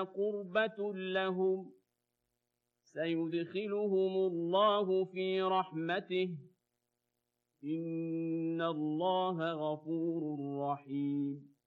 قُرْبَةٌ لَّهُمْ سَيُدْخِلُهُمُ اللَّهُ فِي رَحْمَتِهِ ۗ إِنَّ اللَّهَ غَفُورٌ رَّحِيمٌ